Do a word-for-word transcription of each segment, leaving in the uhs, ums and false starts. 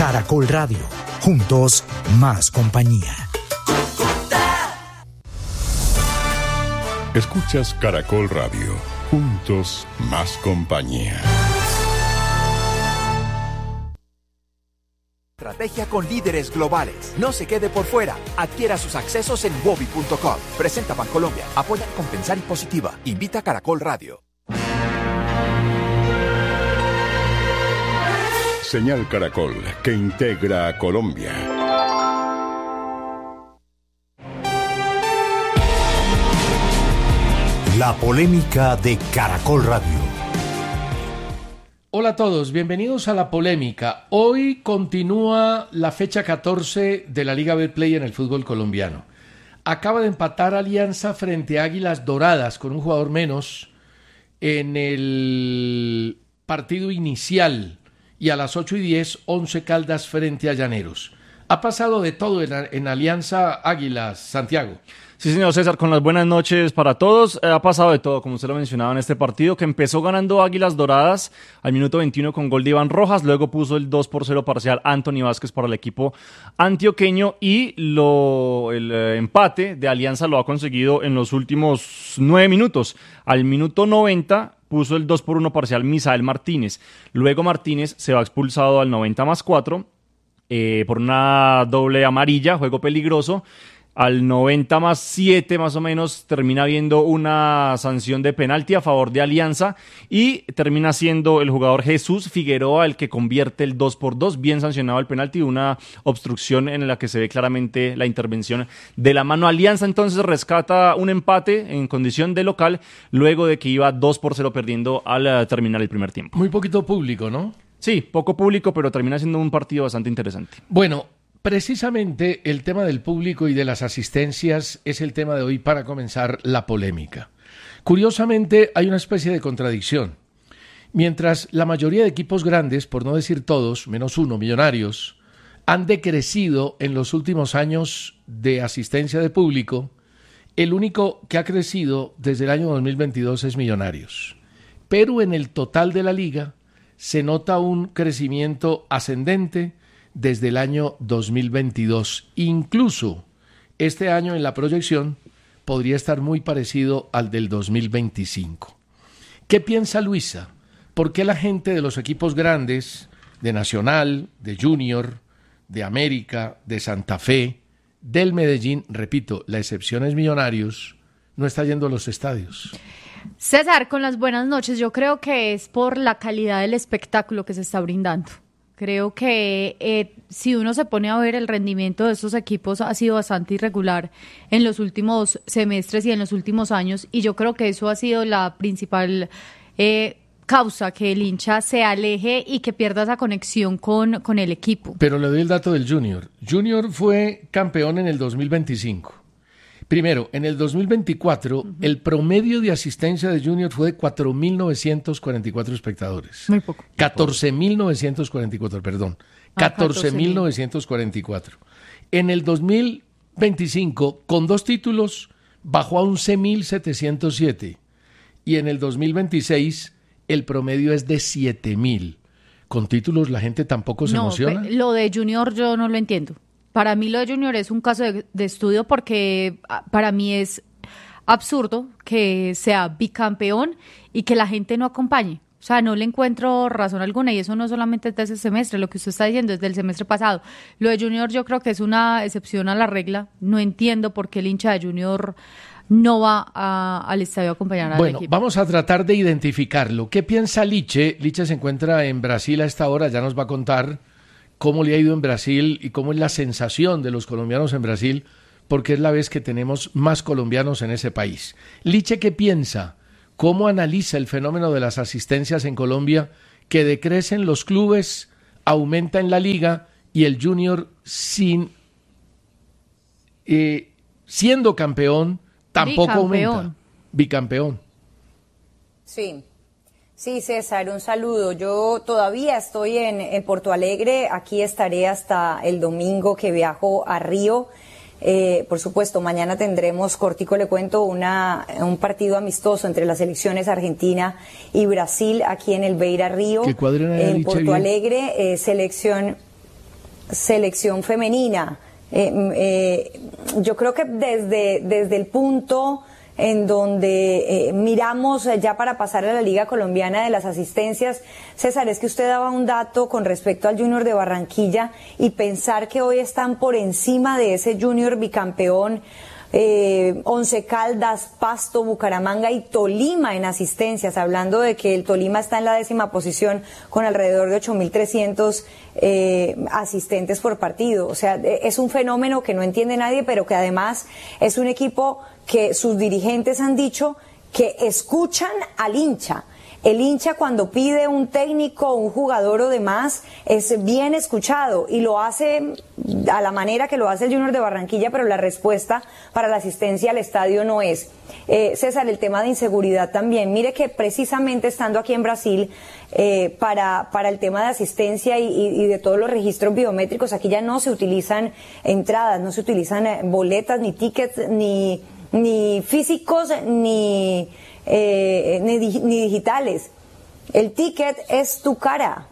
Caracol Radio. Juntos, más compañía. Escuchas Caracol Radio. Juntos, más compañía. Estrategia con líderes globales. No se quede por fuera. Adquiera sus accesos en wobi punto com. Presenta Bancolombia. Apoya Compensar y Positiva. Invita a Caracol Radio. Señal Caracol, que integra a Colombia. La polémica de Caracol Radio. Hola a todos, bienvenidos a La Polémica. Hoy continúa la fecha catorce de la Liga Betplay en el fútbol colombiano. Acaba de empatar Alianza frente a Águilas Doradas con un jugador menos en el partido inicial. Y a las ocho y diez, Once Caldas frente a Llaneros. Ha pasado de todo en, en Alianza Águilas, Santiago. Sí, señor César, con las buenas noches para todos. Eh, ha pasado de todo, como usted lo mencionaba en este partido, que empezó ganando Águilas Doradas al minuto veintiuno con gol de Iván Rojas, luego puso el dos por cero parcial Anthony Vázquez para el equipo antioqueño y lo, el eh, empate de Alianza lo ha conseguido en los últimos nueve minutos. Al minuto noventa puso el dos por uno parcial Misael Martínez, luego Martínez se va expulsado al noventa más cuatro eh, por una doble amarilla, juego peligroso. Al noventa más siete más o menos termina habiendo una sanción de penalti a favor de Alianza y termina siendo el jugador Jesús Figueroa el que convierte el dos por dos, bien sancionado el penalti, una obstrucción en la que se ve claramente la intervención de la mano. Alianza entonces rescata un empate en condición de local luego de que iba dos por cero perdiendo al terminar el primer tiempo. Muy poquito público, ¿no? Sí, poco público, pero termina siendo un partido bastante interesante. Bueno, precisamente el tema del público y de las asistencias es el tema de hoy para comenzar la polémica. Curiosamente, hay una especie de contradicción. Mientras la mayoría de equipos grandes, por no decir todos, menos uno, Millonarios, han decrecido en los últimos años de asistencia de público, el único que ha crecido desde el año dos mil veintidós es Millonarios. Pero en el total de la liga se nota un crecimiento ascendente desde el año dos mil veintidós. Incluso este año en la proyección podría estar muy parecido al del dos mil veinticinco. ¿Qué piensa Luisa? ¿Por qué la gente de los equipos grandes, de Nacional, de Junior, de América, de Santa Fe, del Medellín, repito, la excepción es Millonarios, no está yendo a los estadios? César, con las buenas noches, yo creo que es por la calidad del espectáculo que se está brindando. Creo que eh, si uno se pone a ver el rendimiento de estos equipos ha sido bastante irregular en los últimos semestres y en los últimos años, y yo creo que eso ha sido la principal eh, causa que el hincha se aleje y que pierda esa conexión con, con el equipo. Pero le doy el dato del Junior. Junior fue campeón en el dos mil veinticinco. Primero, en el dos mil veinticuatro, uh-huh. el promedio de asistencia de Junior fue de cuatro mil novecientos cuarenta y cuatro espectadores. Muy poco. catorce mil novecientos cuarenta y cuatro, perdón. catorce mil novecientos cuarenta y cuatro. En el dos mil veinticinco, con dos títulos, bajó a once mil setecientos siete. Y en el dos mil veintiséis, el promedio es de siete mil. Con títulos la gente tampoco se no, emociona. Lo de Junior yo no lo entiendo. Para mí lo de Junior es un caso de, de estudio porque para mí es absurdo que sea bicampeón y que la gente no acompañe. O sea, no le encuentro razón alguna, y eso no solamente es de ese semestre, lo que usted está diciendo es del semestre pasado. Lo de Junior yo creo que es una excepción a la regla. No entiendo por qué el hincha de Junior no va a, al estadio a acompañar al bueno, equipo. Bueno, vamos a tratar de identificarlo. ¿Qué piensa Liche? Liche se encuentra en Brasil a esta hora, ya nos va a contar cómo le ha ido en Brasil y cómo es la sensación de los colombianos en Brasil, porque es la vez que tenemos más colombianos en ese país. Liche, ¿qué piensa? ¿Cómo analiza el fenómeno de las asistencias en Colombia, que decrecen los clubes, aumenta en la liga y el Junior sin eh, siendo campeón tampoco Bicampeón. aumenta? Bicampeón. Sí. Sí, César, un saludo. Yo todavía estoy en, en Porto Alegre, aquí estaré hasta el domingo que viajo a Río. Eh, por supuesto, mañana tendremos, cortico le cuento, una, un partido amistoso entre las selecciones Argentina y Brasil aquí en el Beira Río, ¿Qué cuadro era en Licha Porto bien? Alegre, eh, selección... selección femenina. Eh, eh, yo creo que desde, desde el punto en donde eh, miramos ya para pasar a la Liga Colombiana de las asistencias, César, es que usted daba un dato con respecto al Junior de Barranquilla y pensar que hoy están por encima de ese Junior bicampeón, eh, Once Caldas, Pasto, Bucaramanga y Tolima en asistencias, hablando de que el Tolima está en la décima posición con alrededor de ocho mil trescientos eh, asistentes por partido. O sea, es un fenómeno que no entiende nadie, pero que además es un equipo que sus dirigentes han dicho que escuchan al hincha. El hincha cuando pide un técnico, un jugador o demás, es bien escuchado y lo hace a la manera que lo hace el Junior de Barranquilla, pero la respuesta para la asistencia al estadio no es. Eh, César, el tema de inseguridad también. Mire que precisamente estando aquí en Brasil, eh, para, para el tema de asistencia y, y, y de todos los registros biométricos, aquí ya no se utilizan entradas, no se utilizan boletas, ni tickets, ni, ni físicos, ni... Eh, ni, ni digitales. El ticket es tu cara.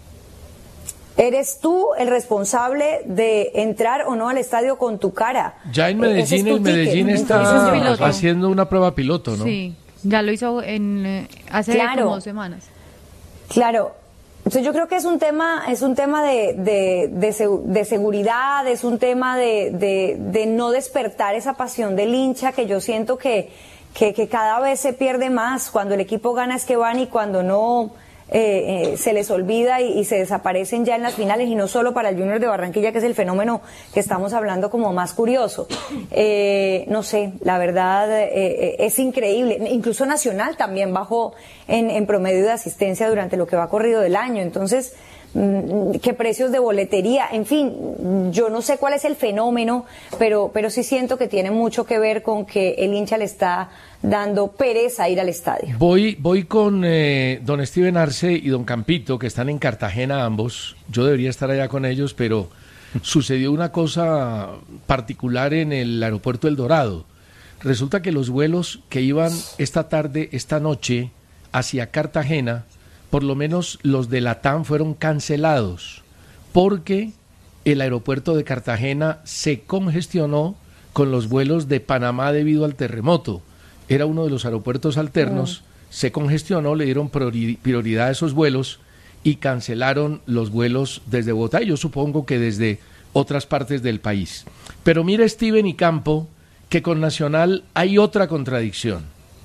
Eres tú el responsable de entrar o no al estadio con tu cara. Ya en Medellín, el Medellín ticket. está haciendo una prueba piloto, ¿no? Sí, ya lo hizo en eh, hace claro, como dos semanas. Claro. Entonces yo creo que es un tema, es un tema de, de, de, de seguridad, es un tema de, de, de no despertar esa pasión del hincha que yo siento que Que, que cada vez se pierde más. Cuando el equipo gana es que van y cuando no eh, eh, se les olvida y, y se desaparecen ya en las finales, y no solo para el Junior de Barranquilla, que es el fenómeno que estamos hablando como más curioso. Eh, no sé, la verdad eh, es increíble. Incluso Nacional también bajó en, en promedio de asistencia durante lo que va corrido del año. Entonces, qué precios de boletería, en fin, yo no sé cuál es el fenómeno, pero, pero sí siento que tiene mucho que ver con que el hincha le está dando pereza ir al estadio. Voy, voy con eh, don Steven Arce y don Campito, que están en Cartagena ambos. Yo debería estar allá con ellos, pero sucedió una cosa particular en el aeropuerto El Dorado. Resulta que los vuelos que iban esta tarde, esta noche, hacia Cartagena, por lo menos los de LATAM fueron cancelados porque el aeropuerto de Cartagena se congestionó con los vuelos de Panamá debido al terremoto. Era uno de los aeropuertos alternos, mm. se congestionó, le dieron prioridad a esos vuelos y cancelaron los vuelos desde Bogotá y yo supongo que desde otras partes del país. Pero mira, Steven y Campo, que con Nacional hay otra contradicción.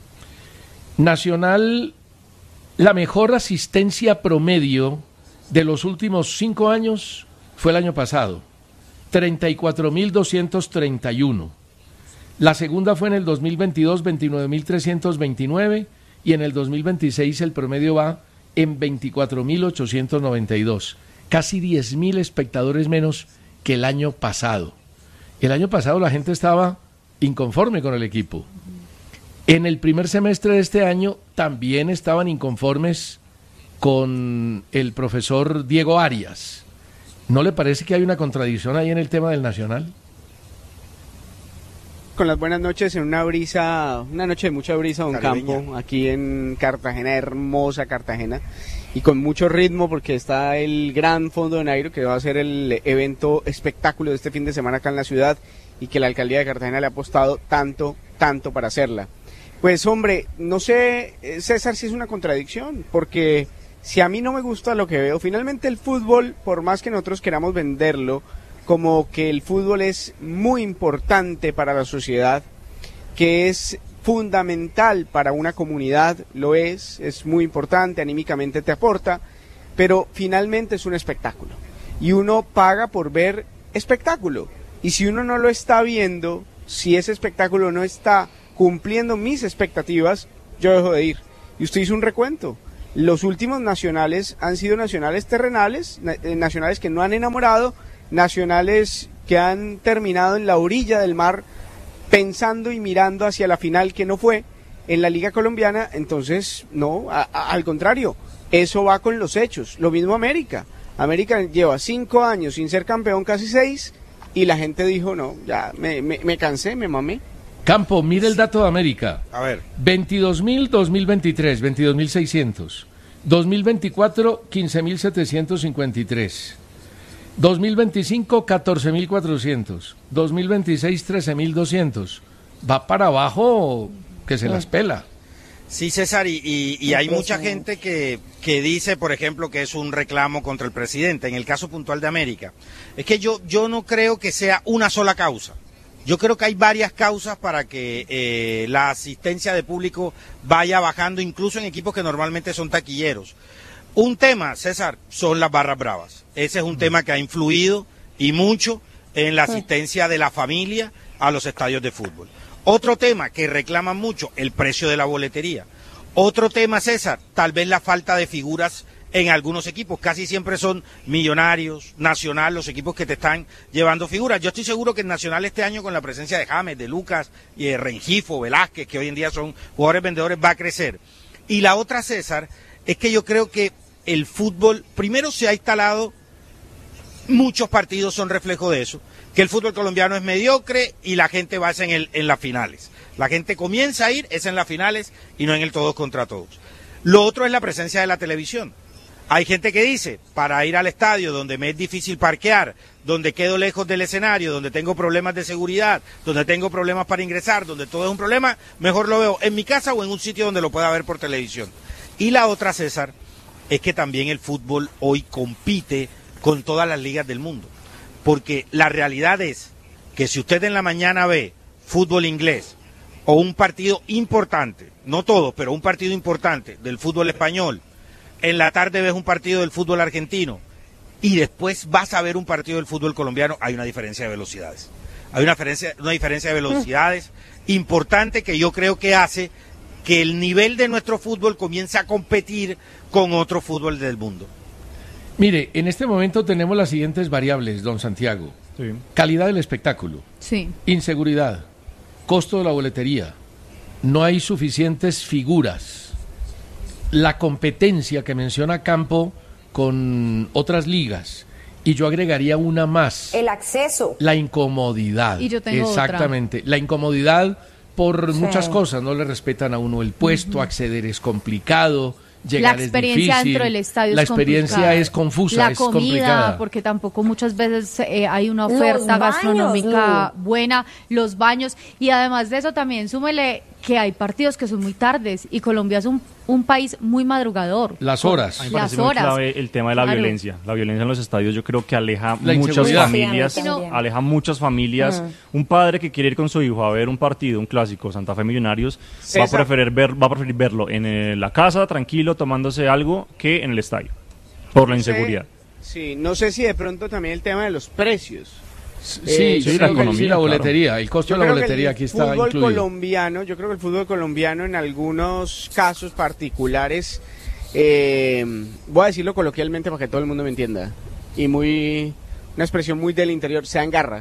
Nacional... La mejor asistencia promedio de los últimos cinco años fue el año pasado, treinta y cuatro mil doscientos treinta y uno. La segunda fue en el dos mil veintidós, veintinueve mil trescientos veintinueve, y en el dos mil veintiséis el promedio va en veinticuatro mil ochocientos noventa y dos. Casi diez mil espectadores menos que el año pasado. El año pasado la gente estaba inconforme con el equipo. En el primer semestre de este año también estaban inconformes con el profesor Diego Arias. ¿No le parece que hay una contradicción ahí en el tema del Nacional? Con las buenas noches, en una brisa, una noche de mucha brisa, don Campo, aquí en Cartagena, hermosa Cartagena, y con mucho ritmo porque está el Gran Fondo de Nairo, que va a ser el evento espectáculo de este fin de semana acá en la ciudad, y que la alcaldía de Cartagena le ha apostado tanto, tanto para hacerla. Pues hombre, no sé, César, si es una contradicción, porque si a mí no me gusta lo que veo, finalmente el fútbol, por más que nosotros queramos venderlo, como que el fútbol es muy importante para la sociedad, que es fundamental para una comunidad, lo es, es muy importante, anímicamente te aporta, pero finalmente es un espectáculo, y uno paga por ver espectáculo, y si uno no lo está viendo, si ese espectáculo no está cumpliendo mis expectativas, yo dejo de ir. Y usted hizo un recuento. Los últimos nacionales han sido nacionales terrenales, nacionales que no han enamorado, nacionales que han terminado en la orilla del mar, pensando y mirando hacia la final que no fue en la Liga Colombiana. Entonces, no, a, a, al contrario, eso va con los hechos. Lo mismo América. América lleva cinco años sin ser campeón, casi seis, y la gente dijo, no, ya me, me, me cansé, me mamé. Campo, mire el dato de América. A ver. veintidós mil, dos mil veintitrés, veintidós mil seiscientos. dos mil veinticuatro, quince mil setecientos cincuenta y tres. dos mil veinticinco, catorce mil cuatrocientos. dos mil veintiséis, trece mil doscientos. Va para abajo que se las pela. Sí, César, y, y, y hay mucha gente que, que dice, por ejemplo, que es un reclamo contra el presidente. En el caso puntual de América, es que yo, yo no creo que sea una sola causa. Yo creo que hay varias causas para que eh, la asistencia de público vaya bajando, incluso en equipos que normalmente son taquilleros. Un tema, César, son las barras bravas. Ese es un tema que ha influido y mucho en la asistencia de la familia a los estadios de fútbol. Otro tema que reclaman mucho, el precio de la boletería. Otro tema, César, tal vez la falta de figuras en algunos equipos. Casi siempre son Millonarios, Nacional, los equipos que te están llevando figuras. Yo estoy seguro que el Nacional este año, con la presencia de James, de Lucas, y de Rengifo, Velázquez, que hoy en día son jugadores vendedores, va a crecer. Y la otra, César, es que yo creo que el fútbol, primero se ha instalado, muchos partidos son reflejo de eso, que el fútbol colombiano es mediocre y la gente va en, el, en las finales. La gente comienza a ir, es en las finales y no en el todos contra todos. Lo otro es la presencia de la televisión. Hay gente que dice, para ir al estadio donde me es difícil parquear, donde quedo lejos del escenario, donde tengo problemas de seguridad, donde tengo problemas para ingresar, donde todo es un problema, mejor lo veo en mi casa o en un sitio donde lo pueda ver por televisión. Y la otra, César, es que también el fútbol hoy compite con todas las ligas del mundo. Porque la realidad es que si usted en la mañana ve fútbol inglés o un partido importante, no todos, pero un partido importante del fútbol español, en la tarde ves un partido del fútbol argentino y después vas a ver un partido del fútbol colombiano, hay una diferencia de velocidades. Hay una diferencia, una diferencia de velocidades importante que yo creo que hace que el nivel de nuestro fútbol comience a competir con otro fútbol del mundo. Mire, en este momento tenemos las siguientes variables, don Santiago. Sí. Calidad del espectáculo. Sí. Inseguridad. Costo de la boletería. No hay suficientes figuras. La competencia que menciona Campo con otras ligas. Y yo agregaría una más. El acceso. La incomodidad. Y yo tengo Exactamente. Otra. La incomodidad por sí. muchas cosas. No le respetan a uno el puesto, uh-huh. acceder es complicado. Llegar la experiencia es difícil, dentro del estadio la es experiencia complicada. es confusa, la es comida, complicada. Porque tampoco muchas veces eh, hay una oferta baños, gastronómica Lu. buena, los baños, y además de eso también súmele que hay partidos que son muy tardes y Colombia es un, un país muy madrugador. Las horas. A mí me parece Las muy horas. clave el tema de la Claro. violencia. La violencia en los estadios yo creo que aleja La muchas inseguridad. familias, Sí, a mí también. aleja muchas familias. Mm. Un padre que quiere ir con su hijo a ver un partido, un clásico, Santa Fe Millonarios, va a César. preferir ver, va a preferir verlo en eh, la casa, tranquilo, tomándose algo, que en el estadio, por la No sé- inseguridad. Sí, no sé si de pronto también el tema de los precios. Sí, Eh, yo sí, creo la que economía, sí, la claro. boletería, el costo Yo de la creo que boletería el aquí está fútbol incluido. colombiano, yo creo que el fútbol colombiano en algunos casos particulares, eh, voy a decirlo coloquialmente para que todo el mundo me entienda, y muy una expresión muy del interior, se engarra,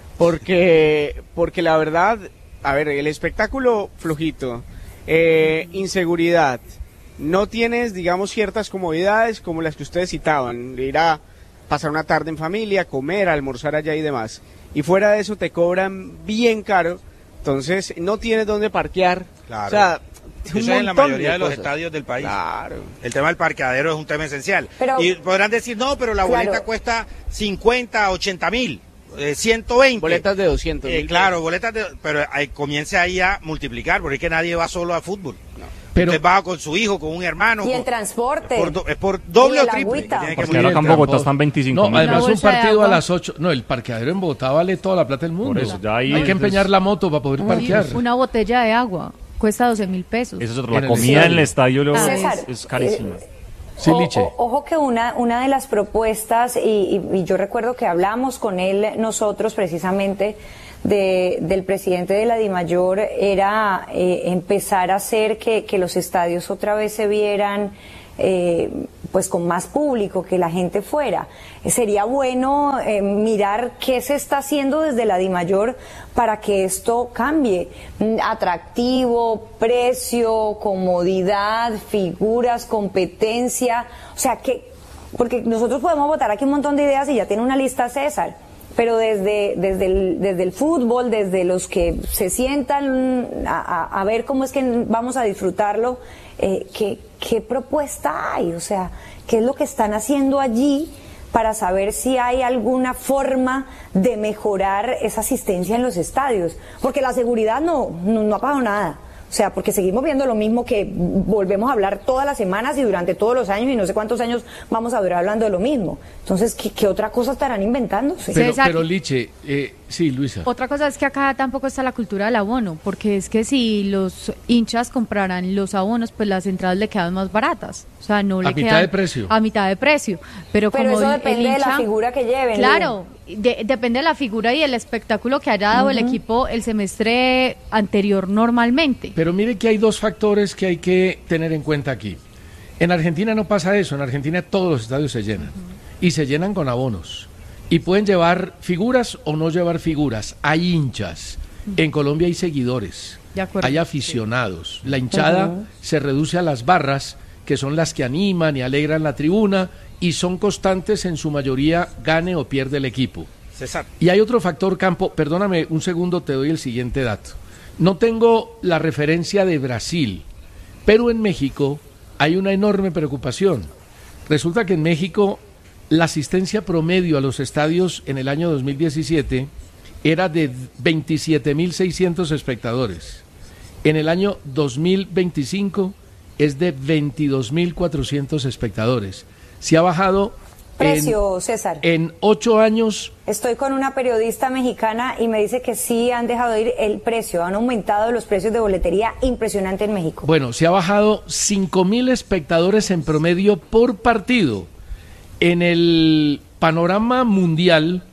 porque porque la verdad, a ver, el espectáculo flojito, eh, inseguridad, no tienes, digamos, ciertas comodidades como las que ustedes citaban, ir a pasar una tarde en familia, comer, almorzar allá y demás. Y fuera de eso te cobran bien caro, entonces no tienes dónde parquear. Claro. O sea, Eso un es en la montón mayoría de, los cosas. estadios del país. Claro. El tema del parqueadero es un tema esencial. Pero- y podrán decir, no, pero la Claro. boleta cuesta cincuenta, ochenta mil, eh, ciento veinte. Boletas de doscientos Eh, mil claro, boletas de... Pero ahí, comience ahí a multiplicar, porque es que nadie va solo al fútbol. Pero- Usted va con su hijo, con un hermano. Y el con- transporte. por do- es por doble Y o el triple. agüita. que tiene que Porque Muy ahora bien, acá en Bogotá Campo. están veinticinco No, mil. además Una un bolsa de partido a agua. las ocho. No, el parqueadero en Bogotá vale toda la plata del mundo. Por eso, ya ahí Hay que es- empeñar la moto para poder parquear. Una botella de agua cuesta doce mil pesos. Esa es otra. En La el comida estadio. en el estadio lo- César, es, es carísima. eh, Sí, O- Liche. o- ojo que una, una de las propuestas, y, y- y yo recuerdo que hablamos con él nosotros precisamente de, del presidente de la DIMAYOR, era eh, empezar a hacer que, que los estadios otra vez se vieran eh, pues con más público, que la gente fuera. Eh, sería bueno eh, mirar qué se está haciendo desde la DIMAYOR para que esto cambie. Mm, Atractivo, precio, comodidad, figuras, competencia, o sea que, porque nosotros podemos votar aquí un montón de ideas y ya tiene una lista César, pero desde, desde, el, desde el fútbol, desde los que se sientan a, a- a ver cómo es que vamos a disfrutarlo, eh, ¿qué, qué propuesta hay? O sea, ¿qué es lo que están haciendo allí para saber si hay alguna forma de mejorar esa asistencia en los estadios, porque la seguridad no, no, no ha pasado nada. O sea, porque seguimos viendo lo mismo que volvemos a hablar todas las semanas y durante todos los años, y no sé cuántos años vamos a durar hablando de lo mismo. Entonces, ¿qué, qué otra cosa estarán inventándose? Pero, pero Liche, eh, sí, Luisa. Otra cosa es que acá tampoco está la cultura del abono, porque es que si los hinchas compraran los abonos, pues las entradas le quedan más baratas. O sea, no le a quedan... mitad de precio. A mitad de precio. Pero, pero como eso el, depende el hincha, de la figura que lleven. Claro, de, depende de la figura y el espectáculo que haya dado uh-huh. el equipo el semestre anterior normalmente. Pero mire que hay dos factores que hay que tener en cuenta aquí. En Argentina no pasa eso, en Argentina todos los estadios se llenan. Uh-huh. Y se llenan con abonos. Y pueden llevar figuras o no llevar figuras. Hay hinchas. Uh-huh. En Colombia hay seguidores. De acuerdo. Hay aficionados. Sí. La hinchada uh-huh. se reduce a las barras, que son las que animan y alegran la tribuna, y son constantes en su mayoría, gane o pierde el equipo. César. Y hay otro factor, Campo, perdóname un segundo, te doy el siguiente dato. No tengo la referencia de Brasil, pero en México hay una enorme preocupación. Resulta que en México la asistencia promedio a los estadios en el año dos mil diecisiete era de veintisiete mil seiscientos espectadores. En el año dos mil veinticinco es de veintidós mil cuatrocientos espectadores. Se ha bajado precio, en, César. En ocho años. Estoy con una periodista mexicana y me dice que sí han dejado de ir el precio, han aumentado los precios de boletería impresionante en México. Bueno, se ha bajado cinco mil espectadores en promedio por partido. En el panorama mundial,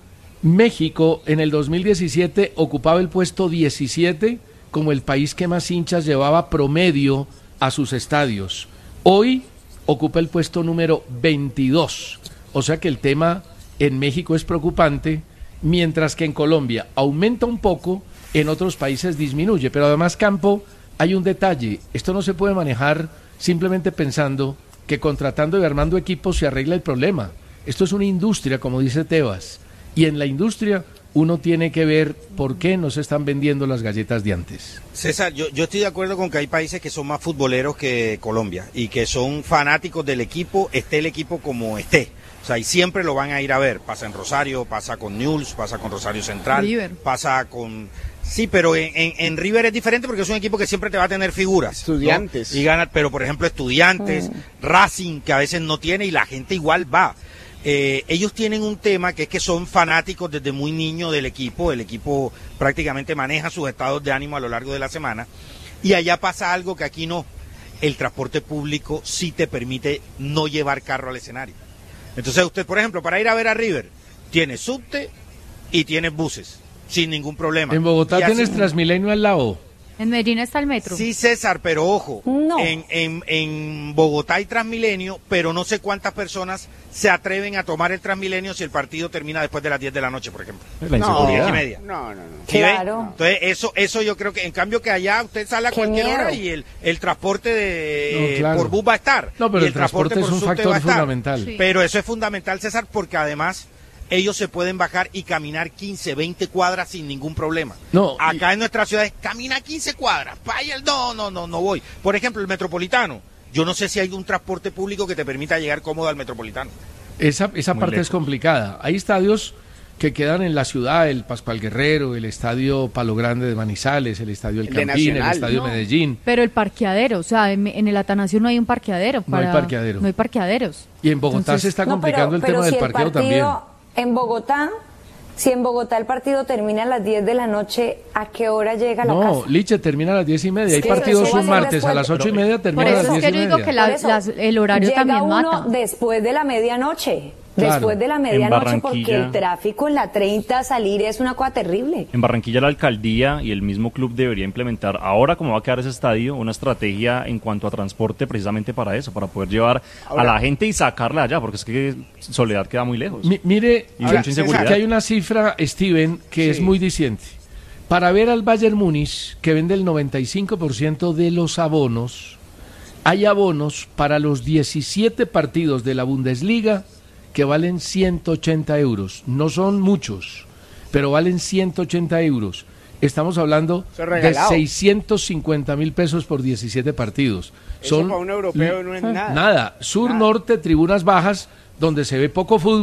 México en el dos mil diecisiete ocupaba el puesto diecisiete como el país que más hinchas llevaba promedio a sus estadios. Hoy ocupa el puesto número veintidós, o sea que el tema en México es preocupante, mientras que en Colombia aumenta un poco, en otros países disminuye. Pero además, Campo, hay un detalle, esto no se puede manejar simplemente pensando que contratando y armando equipos se arregla el problema. Esto es una industria, como dice Tebas, y en la industria uno tiene que ver por qué no se están vendiendo las galletas de antes. César, yo, yo estoy de acuerdo con que hay países que son más futboleros que Colombia y que son fanáticos del equipo, esté el equipo como esté. O sea, y siempre lo van a ir a ver. Pasa en Rosario, pasa con Newell's, pasa con Rosario Central, River. Pasa con... Sí, pero en, en, en River es diferente porque es un equipo que siempre te va a tener figuras. Estudiantes. ¿No? Y gana, pero por ejemplo Estudiantes, mm. Racing, que a veces no tiene y la gente igual va. Eh, ellos tienen un tema que es que son fanáticos desde muy niño del equipo, el equipo prácticamente maneja sus estados de ánimo a lo largo de la semana, y allá pasa algo que aquí no, el transporte público sí te permite no llevar carro al escenario. Entonces usted, por ejemplo, para ir a ver a River, tiene subte y tiene buses, sin ningún problema. En Bogotá y tienes así... Transmilenio al lado. En Medellín está el metro. Sí, César, pero ojo, no. en, en, en Bogotá hay Transmilenio, pero no sé cuántas personas se atreven a tomar el Transmilenio si el partido termina después de las diez de la noche, por ejemplo. La inseguridad. No, y media. No, no, no. ¿Sí Claro. ve? Entonces, eso eso yo creo que, en cambio que allá usted sale a Qué cualquier miedo. hora y el, el transporte de No, claro. por bus va a estar. No, pero y el transporte es por un subte factor va a estar. fundamental. Sí. Pero eso es fundamental, César, porque además ellos se pueden bajar y caminar quince, veinte cuadras sin ningún problema. No, Acá y... en nuestra ciudad es camina quince cuadras, vaya el no, no, no, no voy. Por ejemplo, el Metropolitano. Yo no sé si hay un transporte público que te permita llegar cómodo al Metropolitano. Esa, esa Muy parte lejos. es complicada. Hay estadios que quedan en la ciudad, el Pascual Guerrero, el Estadio Palo Grande de Manizales, el Estadio El El de Campín, el Nacional. Estadio No. Medellín. Pero el parqueadero, o sea, en, en el Atanasio no hay un parqueadero. No hay para- parqueadero. No hay parqueaderos. Y en Bogotá Entonces- se está No, complicando pero- el pero tema si del el parqueo partido también. En Bogotá, si en Bogotá el partido termina a las diez de la noche, ¿a qué hora llega a la No, casa? Liche termina a las diez y media. Es Hay que partidos eso va a un ser martes a después. las ocho y media, Por termina a eso las es diez que y yo digo media. que la- Por eso, las- el horario llega también uno mata. después de la medianoche. Claro. Después de la medianoche, porque Barranquilla- el tráfico en la treinta salir es una cosa terrible. En Barranquilla la alcaldía y el mismo club debería implementar, ahora como va a quedar ese estadio, una estrategia en cuanto a transporte precisamente para eso, para poder llevar Ahora- a la gente y sacarla allá, porque es que Soledad queda muy lejos. Mi- mire, Y que- mucha inseguridad. que hay una cifra, Steven, que Sí. es muy diciente. Para ver al Bayern Múnich, que vende el noventa y cinco por ciento de los abonos, hay abonos para los diecisiete partidos de la Bundesliga que valen ciento ochenta euros. No son muchos, pero valen ciento ochenta euros. Estamos hablando Eso es de regalado. seiscientos cincuenta mil pesos por diecisiete partidos. Eso Son para un europeo no es nada. Nada. Sur, Nada. norte, tribunas bajas, donde se ve poco fútbol,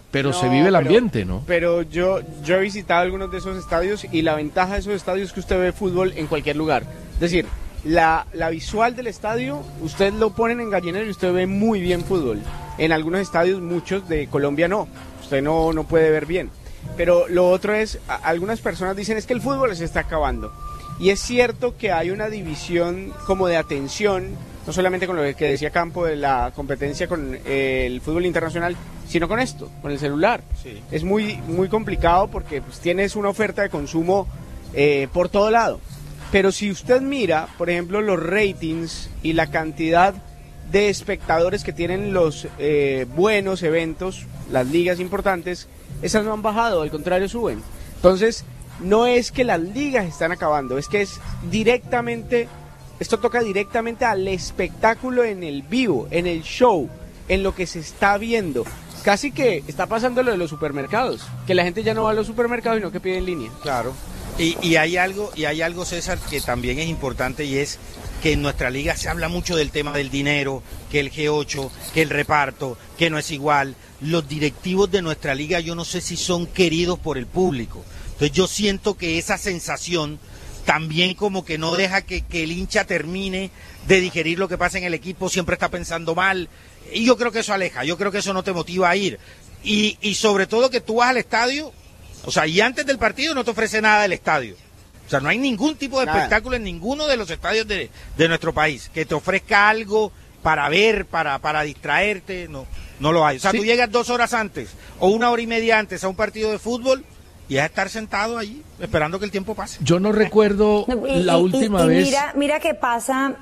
pero No, se vive el pero- ambiente, ¿no? Pero yo, yo he visitado algunos de esos estadios y la ventaja de esos estadios es que usted ve fútbol en cualquier lugar. Es decir, la, la visual del estadio, usted lo ponen en gallinero y usted ve muy bien fútbol. En algunos estadios, muchos de Colombia no, usted no, no puede ver bien. Pero lo otro es, a- algunas personas dicen es que el fútbol se está acabando. Y es cierto que hay una división como de atención, no solamente con lo que decía Campo de la competencia con eh, el fútbol internacional, sino con esto, con el celular. Sí. Es muy, muy complicado porque pues, tienes una oferta de consumo eh, por todo lado. Pero si usted mira, por ejemplo, los ratings y la cantidad de espectadores que tienen los eh, buenos eventos, las ligas importantes, esas no han bajado, al contrario suben. Entonces, no es que las ligas están acabando, es que es directamente, esto toca directamente al espectáculo en el vivo, en el show, en lo que se está viendo. Casi que está pasando lo de los supermercados, que la gente ya no va a los supermercados, sino que pide en línea. Claro. Y, y hay algo, y hay algo, César, que también es importante, y es que en nuestra liga se habla mucho del tema del dinero, que el G ocho, que el reparto, que no es igual. Los directivos de nuestra liga, yo no sé si son queridos por el público. Entonces yo siento que esa sensación también como que no deja que, que el hincha termine de digerir lo que pasa en el equipo, siempre está pensando mal. Y yo creo que eso aleja, yo creo que eso no te motiva a ir. Y, y sobre todo que tú vas al estadio, o sea, y antes del partido no te ofrece nada del estadio. O sea, no hay ningún tipo de Nada. espectáculo en ninguno de los estadios de, de nuestro país que te ofrezca algo para ver, para, para distraerte, no, no lo hay. O sea, Sí. tú llegas dos horas antes o una hora y media antes a un partido de fútbol y es estar sentado allí esperando que el tiempo pase. Yo no recuerdo No, y- la y- última y- y vez. Mira, mira qué pasa.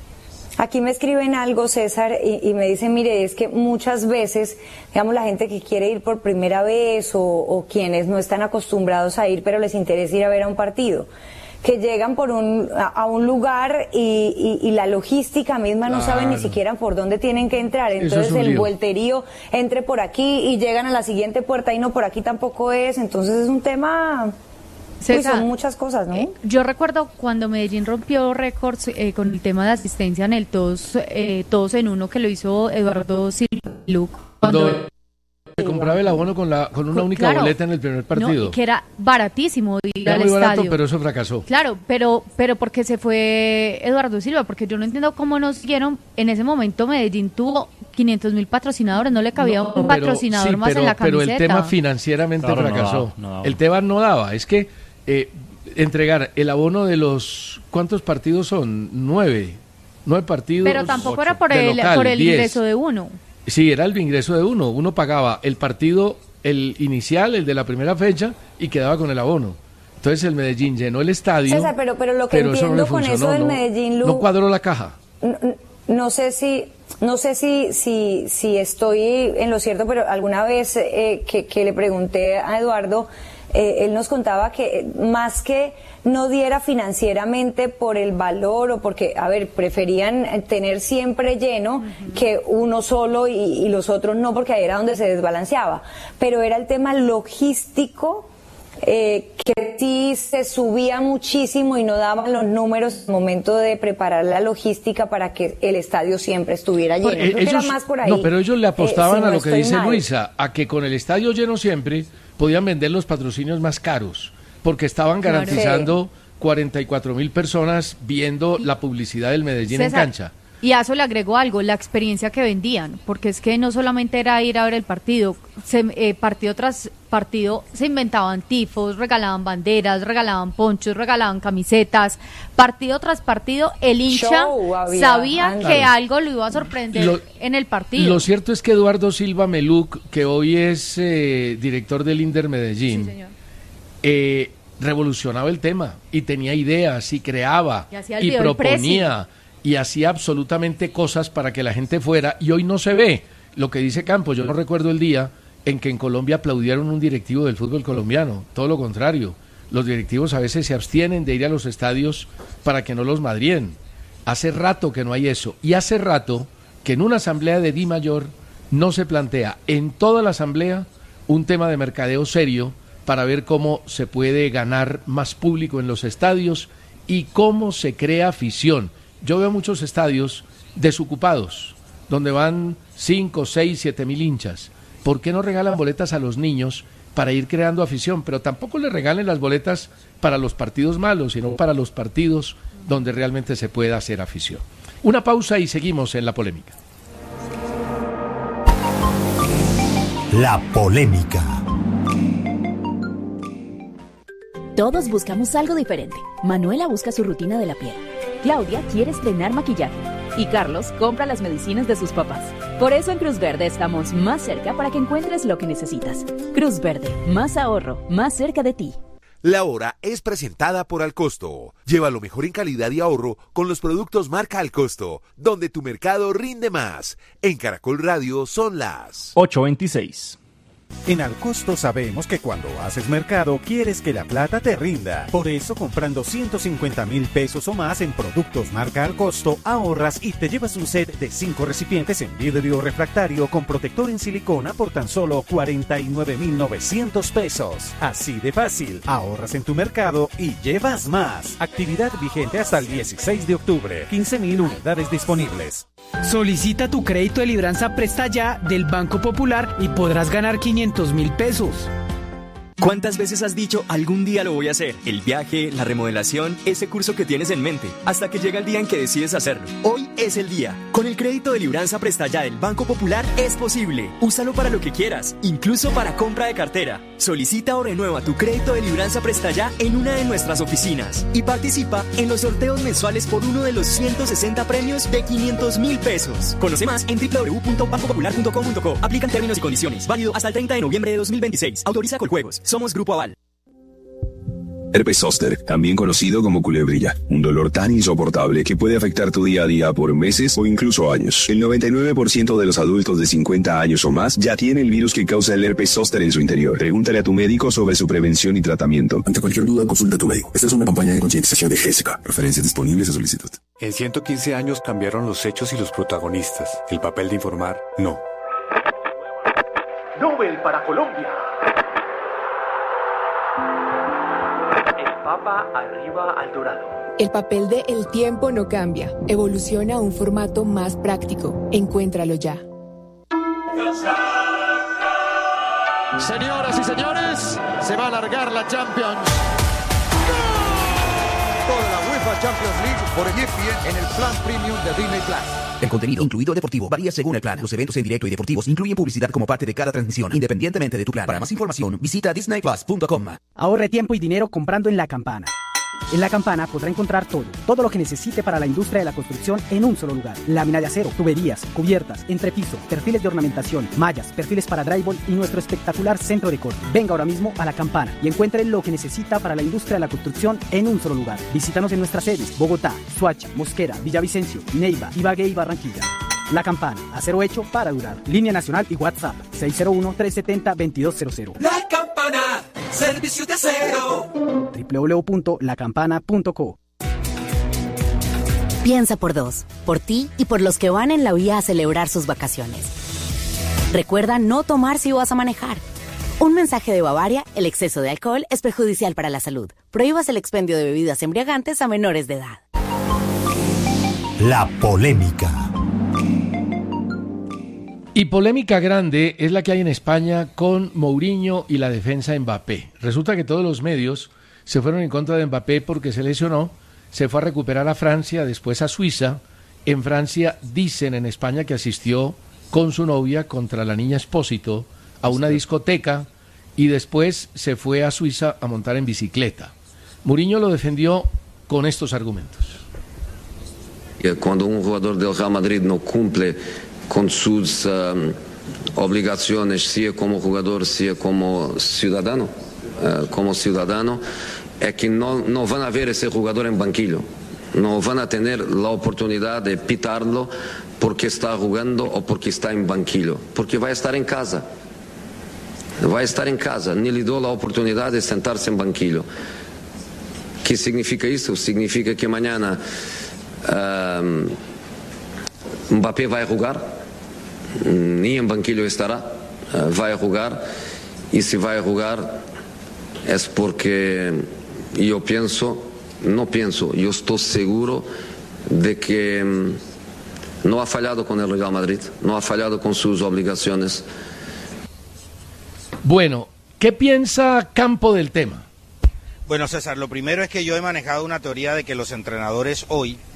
Aquí me escriben algo, César, y, y me dicen, mire, es que muchas veces, digamos, la gente que quiere ir por primera vez o, o quienes no están acostumbrados a ir, pero les interesa ir a ver a un partido, que llegan por un, a, a un lugar y, y- y la logística misma no saben ni Claro. siquiera por dónde tienen que entrar. Eso es Entonces un el lío. vuelterío entre por aquí y llegan a la siguiente puerta y no, por aquí tampoco es. Entonces es un tema... Uy, César, son muchas cosas, ¿no? Eh, yo recuerdo cuando Medellín rompió récords eh, con el tema de asistencia en el todos, eh, todos en uno que lo hizo Eduardo Silva Luc. Cuando se compraba el abono con la con una única Claro. boleta en el primer No, partido. y que era baratísimo ir Era al muy barato, estadio. pero eso fracasó. Claro, pero pero porque se fue Eduardo Silva, porque yo no entiendo cómo nos dieron, en ese momento Medellín tuvo quinientos mil patrocinadores, no le cabía No, un pero- patrocinador sí, más pero, en la pero camiseta. el tema financieramente Claro, no fracasó. daba, no daba. El tema no daba. Es que eh, entregar el abono de los... ¿Cuántos partidos son? Nueve. Nueve partidos. Pero tampoco era por de el, local, por el diez. ingreso de uno. Sí, era el ingreso de uno. Uno pagaba el partido, el inicial, el de la primera fecha, y quedaba con el abono. Entonces el Medellín llenó el estadio. César, pero- pero lo que eso no le entiendo con funcionó, eso del no- Medellín, Lu- no cuadró la caja. No, no sé si no sé si si si estoy en lo cierto, pero alguna vez eh, que, que le pregunté a Eduardo, eh, él nos contaba que eh, más que no diera financieramente por el valor o porque, a ver, preferían eh, tener siempre lleno que uno solo y, y los otros no, porque ahí era donde se desbalanceaba. Pero era el tema logístico. Eh, que sí se subía muchísimo y no daban los números al momento de preparar la logística para que el estadio siempre estuviera lleno. Eh, Creo que era ellos- más por ahí. No, pero ellos le eh, apostaban si no a lo que estoy dice mal. Luisa, a que con el estadio lleno siempre podían vender los patrocinios más caros, porque estaban Claro. garantizando cuarenta y cuatro mil personas viendo la publicidad del Medellín en César, cancha. Y a eso le agregó algo, la experiencia que vendían, porque es que no solamente era ir a ver el partido, se, eh, partido tras partido se inventaban tifos, regalaban banderas, regalaban ponchos, regalaban camisetas, partido tras partido el hincha Show había, sabía anda. que algo lo iba a sorprender Lo- en el partido. Lo cierto es que Eduardo Silva Meluc, que hoy es eh, director del Inder Medellín, Sí, señor. eh, revolucionaba el tema y tenía ideas y creaba Y hacía el y video del proponía y hacía absolutamente cosas para que la gente fuera, y hoy no se ve lo que dice Campos. Yo no recuerdo el día en que en Colombia aplaudieron un directivo del fútbol colombiano, todo lo contrario. Los directivos a veces se abstienen de ir a los estadios para que no los madrien. Hace rato que no hay eso, y hace rato que en una asamblea de Di Mayor no se plantea en toda la asamblea un tema de mercadeo serio para ver cómo se puede ganar más público en los estadios y cómo se crea afición. Yo veo muchos estadios desocupados, donde van cinco, seis, siete mil hinchas, ¿por qué no regalan boletas a los niños para ir creando afición? Pero tampoco le regalen las boletas para los partidos malos, sino para los partidos donde realmente se pueda hacer afición. Una pausa y seguimos en la polémica. La polémica. Todos buscamos algo diferente. Manuela busca su rutina de la piel. Claudia quiere estrenar maquillaje. Y Carlos compra las medicinas de sus papás. Por eso en Cruz Verde estamos más cerca para que encuentres lo que necesitas. Cruz Verde, más ahorro, más cerca de ti. La Hora es presentada por Alcosto. Lleva lo mejor en calidad y ahorro con los productos marca Alcosto, donde tu mercado rinde más. En Caracol Radio son las ocho veintiséis. En Alcosto sabemos que cuando haces mercado quieres que la plata te rinda. Por eso, comprando ciento cincuenta mil pesos o más en productos marca Alcosto, ahorras y te llevas un set de cinco recipientes en vidrio refractario con protector en silicona por tan solo cuarenta y nueve mil novecientos pesos. Así de fácil, ahorras en tu mercado y llevas más. Actividad vigente hasta el dieciséis de octubre. quince mil unidades disponibles. Solicita tu crédito de libranza Presta Ya del Banco Popular y podrás ganar quinientos mil pesos. ¿Cuántas veces has dicho algún día lo voy a hacer? El viaje, la remodelación, ese curso que tienes en mente, hasta que llega el día en que decides hacerlo. Hoy es el día. Con el crédito de libranza Presta Ya del Banco Popular es posible. Úsalo para lo que quieras, incluso para compra de cartera. Solicita o renueva tu crédito de libranza Presta Ya en una de nuestras oficinas y participa en los sorteos mensuales por uno de los ciento sesenta premios de quinientos mil pesos. Conoce más en doble u doble u doble u punto banco popular punto com punto co. Aplican términos y condiciones. Válido hasta el treinta de noviembre de dos mil veintiséis. Autoriza Coljuegos. Somos Grupo Aval. Herpes zóster, también conocido como culebrilla, un dolor tan insoportable que puede afectar tu día a día por meses o incluso años. El noventa y nueve por ciento de los adultos de cincuenta años o más ya tiene el virus que causa el herpes zóster en su interior. Pregúntale a tu médico sobre su prevención y tratamiento. Ante cualquier duda, consulta a tu médico. Esta es una campaña de concientización de Gésica. Referencias disponibles a solicitud. En ciento quince años cambiaron los hechos y los protagonistas. El papel de informar, no. Nobel para Colombia. El Papa arriba al dorado. El papel de El tiempo no cambia. Evoluciona a un formato más práctico. Encuéntralo ya. Señoras y señores, se va a alargar la Champions. Toda la UEFA Champions League por E S P N en el plan premium de Disney Plus. El contenido, incluido deportivo, varía según el plan. Los eventos en directo y deportivos incluyen publicidad como parte de cada transmisión, independientemente de tu plan. Para más información, visita disney plus punto com. Ahorre tiempo y dinero comprando en La Campana. En La Campana podrá encontrar todo, todo lo que necesite para la industria de la construcción en un solo lugar. Lámina de acero, tuberías, cubiertas, entrepiso, perfiles de ornamentación, mallas, perfiles para drywall y nuestro espectacular centro de corte. Venga ahora mismo a La Campana y encuentre lo que necesita para la industria de la construcción en un solo lugar. Visítanos en nuestras sedes: Bogotá, Soacha, Mosquera, Villavicencio, Neiva, Ibagué y Barranquilla. La Campana, acero hecho para durar. Línea nacional y WhatsApp seis cero uno, tres siete cero, dos dos cero cero. La Campana, servicio de acero. doble u doble u doble u punto la campana punto co. Piensa por dos, por ti y por los que van en la vía a celebrar sus vacaciones. Recuerda no tomar si vas a manejar. Un mensaje de Bavaria: el exceso de alcohol es perjudicial para la salud. Prohíbas el expendio de bebidas embriagantes a menores de edad. La polémica. Y polémica grande es la que hay en España con Mourinho y la defensa de Mbappé. Resulta que todos los medios se fueron en contra de Mbappé porque se lesionó, se fue a recuperar a Francia, después a Suiza. En Francia dicen en España que asistió con su novia contra la niña Espósito a una discoteca y después se fue a Suiza a montar en bicicleta. Mourinho lo defendió con estos argumentos. Cuando un jugador del Real Madrid no cumple con sus um, obligaciones, sea como jugador, sea como ciudadano, uh, como ciudadano, es que no, no van a ver ese jugador en banquillo, no van a tener la oportunidad de pitarlo porque está jugando o porque está en banquillo, porque va a estar en casa, va a estar en casa, ni le dio la oportunidad de sentarse en banquillo. ¿Qué significa eso? Significa que mañana um, Mbappé va a jugar, ni en banquillo estará, va a jugar, y si va a jugar es porque yo pienso, no pienso, yo estoy seguro de que no ha fallado con el Real Madrid, no ha fallado con sus obligaciones. Bueno, ¿qué piensa Campo del tema? Bueno, César, lo primero es que yo he manejado una teoría de que los entrenadores hoy